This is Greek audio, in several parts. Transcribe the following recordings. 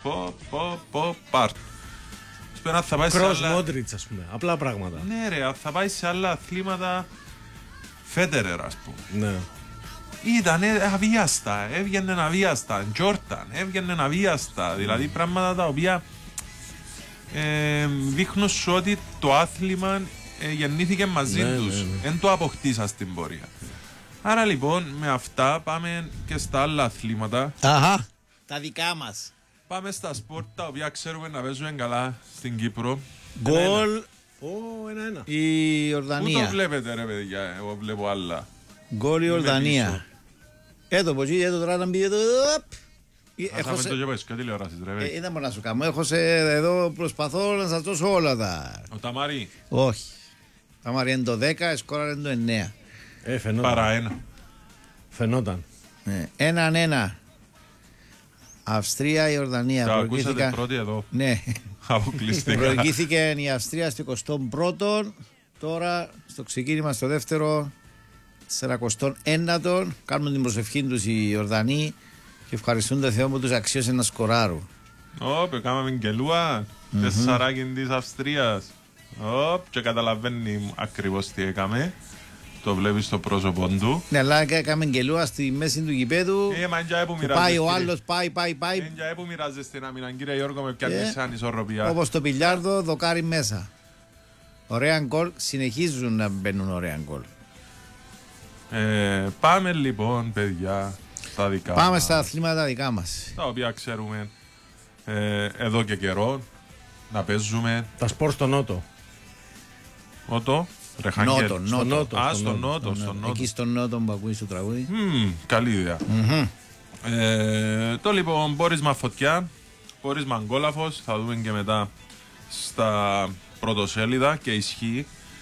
Πάρ. Κρος Μόντριτς, ας πούμε. Απλά πράγματα. Ναι, ρε, θα πάει σε άλλα αθλήματα. Φέντερερ, ας πούμε. Ναι. Ήταν αβίαστα, έβγαινε αβίαστα. Τζόρταν, έβγαινε αβίαστα. Δηλαδή πράγματα τα οποία δείχνουν σου ότι το άθλημα γεννήθηκε μαζί τους. Εν το αποκτήσα στην πορεία. Άρα λοιπόν με αυτά πάμε και στα άλλα αθλήματα. Αχα, τα δικά μας. Πάμε στα σπορτ τα οποία ξέρουμε να παίζουμε καλά στην Κύπρο. Γκολ. 1-1. Η Πού Ορδανία. το βλέπετε ρε παιδιά, εγώ βλέπω άλλα. Γκολ η Ορδανία. Εδώ πως είδε το τώρα να μπει εδώ. Χάσαμε το γεπές και τηλεοράσεις ρε. Δεν μπορώ να σου κάνω. Έχω εδώ προσπαθώ να σας δώσω όλα τα. Ο Ταμάρι. Όχι. Ταμάρι είναι το 10, σκόραρε το 9. Φαινόταν. Παρά ένα. Φαινόταν. 1-1. Αυστρία, η Ορδανία. Τα ακούσατε πρώτοι εδώ. Ναι. Αποκλειστικά. Προηγήθηκε η Αυστρία στο 21ο. Τώρα στο ξεκίνημα στο δεύτερο 49ο. Κάνουν την προσευχή τους οι Ορδανοί και ευχαριστούν τον Θεό που τους αξίωσε να σκοράρουν. Όπ, κάναμε γκελούα. Τεσσαράκι της Αυστρίας. Όπ, και καταλαβαίνει ακριβώς τι έκαμε. Το βλέπει στο πρόσωπο του. Ναι, αλλά έκαμε γκελούα στη μέση του γηπέδου. Πάει ο άλλος, πάει. Είναι που μοιράζεστε να μείναν, κύριε Γιώργο, με πιάνει σαν ισορροπία. Όπως το πιλιάρδο, δοκάρι μέσα. Ωραία γκολ, συνεχίζουν να μπαίνουν ωραία γκολ. Πάμε λοιπόν, παιδιά, στα δικά μας. Πάμε στα αθλήματα δικά μας. Τα οποία ξέρουμε εδώ και καιρό να παίζουμε. Τα σπορ στο Νότο. Νότο. Νότο. Α, στο Νότο. Εκεί στο Νότο που ακούεις το τραγούδι. Καλή ιδέα. Το λοιπόν πόρισμα φωτιά, πόρισμα αγκόλαφος, θα δούμε και μετά στα πρωτοσέλιδα και ισχύει.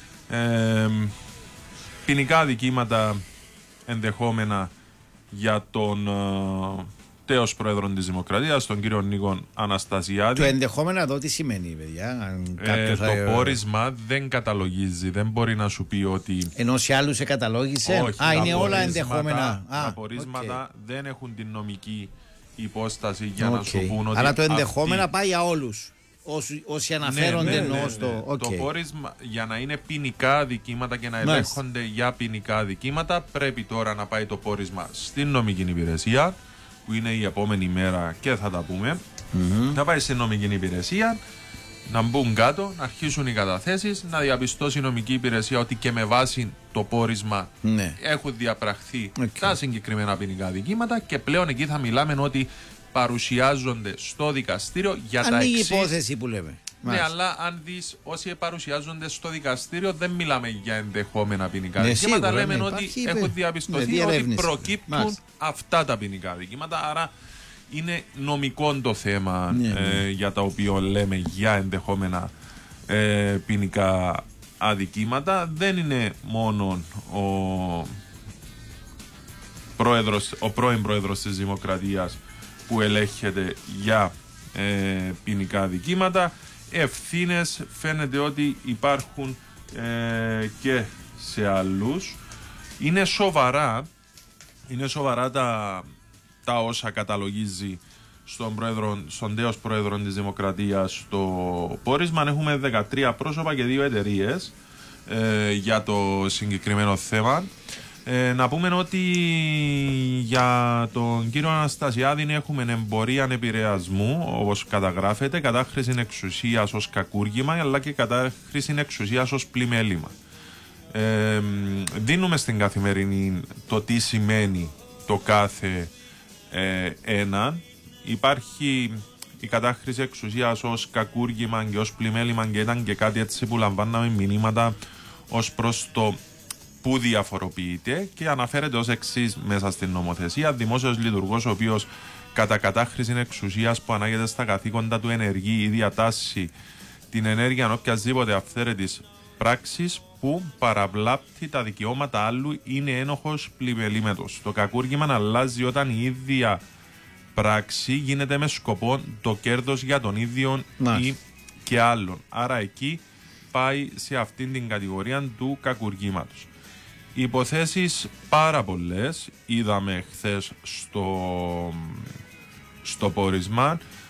Ποινικά αδικήματα ενδεχόμενα για τον τέος πρόεδρο της Δημοκρατίας, τον κύριο Νίκο Αναστασιάδη. Το ενδεχόμενα εδώ τι σημαίνει, παιδιά? Το πόρισμα δεν καταλογίζει, δεν μπορεί να σου πει ότι. Ενώ σε άλλους καταλόγησε. Όχι, είναι όλα ενδεχόμενα. Τα πορίσματα δεν έχουν την νομική υπόσταση για να σου πούν ότι. Αλλά το ενδεχόμενα πάει για όλους. Όσοι αναφέρονται εννοώ στο. Το πόρισμα για να είναι ποινικά αδικήματα και να ελέγχονται για ποινικά αδικήματα πρέπει τώρα να πάει το πόρισμα στην νομική υπηρεσία, που είναι η επόμενη μέρα και θα τα πούμε. Να πάει στην νομική υπηρεσία, να μπουν κάτω, να αρχίσουν οι καταθέσεις, να διαπιστώσει η νομική υπηρεσία ότι και με βάση το πόρισμα έχουν διαπραχθεί τα συγκεκριμένα ποινικά αδικήματα και πλέον εκεί θα μιλάμε ότι παρουσιάζονται στο δικαστήριο για τα εξής. Ανοίγει υπόθεση που λέμε. Ναι, αλλά αν δεις όσοι παρουσιάζονται στο δικαστήριο δεν μιλάμε για ενδεχόμενα ποινικά αδικήματα. Λέμε ότι έχουν διαπιστωθεί ότι προκύπτουν αυτά τα ποινικά αδικήματα. Άρα είναι νομικό το θέμα για τα οποία λέμε για ενδεχόμενα ποινικά αδικήματα. Δεν είναι μόνο ο πρώην πρόεδρος της Δημοκρατίας που ελέγχεται για ποινικά αδικήματα. Ευθύνες φαίνεται ότι υπάρχουν και σε άλλους. Είναι σοβαρά τα όσα καταλογίζει στον τέος πρόεδρο της Δημοκρατίας το πόρισμα. Έχουμε 13 πρόσωπα και 2 εταιρείες για το συγκεκριμένο θέμα. Να πούμε ότι για τον κύριο Αναστασιάδη έχουμε εμπορία επηρεασμού, όπως καταγράφεται, κατάχρηση εξουσίας ως κακούργημα, αλλά και κατάχρηση εξουσίας ως πλημέλημα. Δίνουμε στην καθημερινή το τι σημαίνει το κάθε ένα. Υπάρχει η κατάχρηση εξουσίας ως κακούργημα και ως πλημέλημα και ήταν και κάτι έτσι που λαμβάναμε μηνύματα ως προς το που διαφοροποιείται και αναφέρεται ως εξής μέσα στην νομοθεσία. Δημόσιος λειτουργός ο οποίος κατά κατάχρηση εξουσίας που ανάγεται στα καθήκοντα του ενεργεί ή διατάσσει την ενέργεια οποιασδήποτε αυθαίρετης πράξης που παραβλάπτει τα δικαιώματα άλλου είναι ένοχος πλημελήμετος. Το κακούργημα αλλάζει όταν η ίδια πράξη γίνεται με σκοπό το κέρδος για τον ίδιο ή και άλλον. Άρα εκεί πάει σε αυτήν την κατηγορία του κακουργήματος. Υποθέσεις πάρα πολλές είδαμε χθες στο πόρισμα.